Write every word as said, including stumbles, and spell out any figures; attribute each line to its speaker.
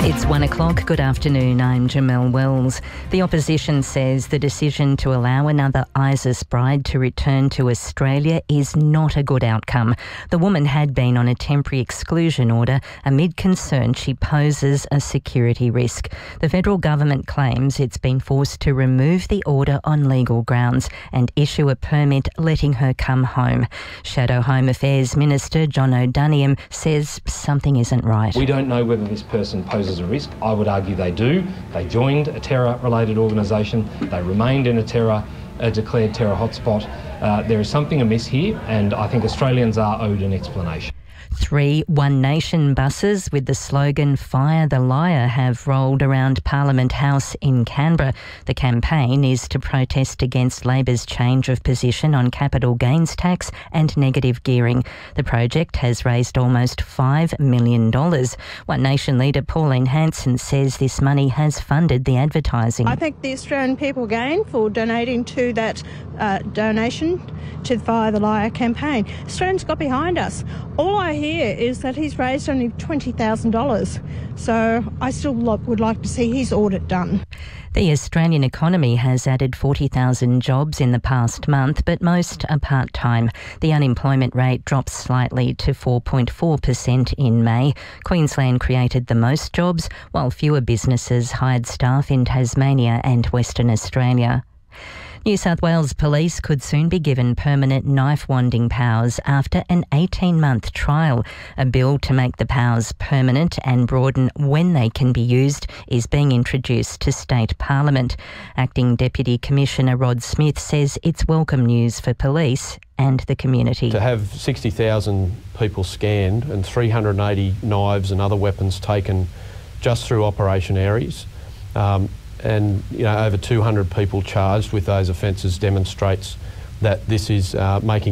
Speaker 1: It's one o'clock. Good afternoon. I'm Jamelle Wells. The opposition says the decision to allow another ISIS bride to return to Australia is not a good outcome. The woman had been on a temporary exclusion order amid concern she poses a security risk. The federal government claims it's been forced to remove the order on legal grounds and issue a permit letting her come home. Shadow Home Affairs Minister John O'Donoghue says something isn't right.
Speaker 2: We don't know whether this person poses a risk. I would argue they do. They joined a terror-related organisation. They remained in a terror, a declared terror hotspot. Uh, there is something amiss here, and I think Australians are owed an explanation.
Speaker 1: Three One Nation buses with the slogan "Fire the Liar" have rolled around Parliament House in Canberra. The campaign is to protest against Labor's change of position on capital gains tax and negative gearing. The project has raised almost five million dollars. One Nation leader Pauline Hanson says this money has funded the advertising.
Speaker 3: I thank the Australian people again for donating to that uh, donation to the Fire the Liar campaign. Australians got behind us. All I hear is that he's raised only twenty thousand dollars. So I still lo- would like to see his audit done.
Speaker 1: The Australian economy has added forty thousand jobs in the past month, but most are part-time. The unemployment rate dropped slightly to four point four percent in May. Queensland created the most jobs, while fewer businesses hired staff in Tasmania and Western Australia. New South Wales Police could soon be given permanent knife-wanding powers after an eighteen-month trial. A bill to make the powers permanent and broaden when they can be used is being introduced to State Parliament. Acting Deputy Commissioner Rod Smith says it's welcome news for police and the community.
Speaker 4: To have sixty thousand people scanned and three hundred eighty knives and other weapons taken just through Operation Aries, um, and you know over two hundred people charged with those offences demonstrates that this is uh, making